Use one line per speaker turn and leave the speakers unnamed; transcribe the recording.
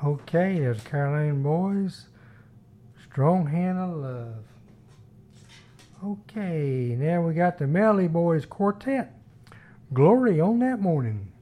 Okay, there's Caroline Boys, Strong Hand of Love. Okay, now we got the Melly Boys Quartet, Glory on That Morning.